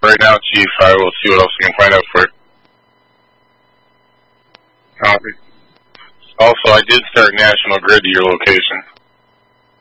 right now, Chief. I will see what else I can find out for you. Copy. Also, I did start National Grid to your location.